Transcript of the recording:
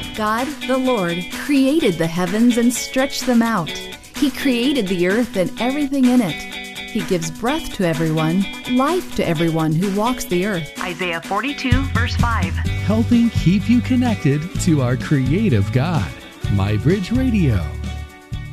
God, the Lord, created the heavens and stretched them out. He created the earth and everything in it. He gives breath to everyone, life to everyone who walks the earth. Isaiah 42, verse 5. Helping keep you connected to our creative God. MyBridge Radio.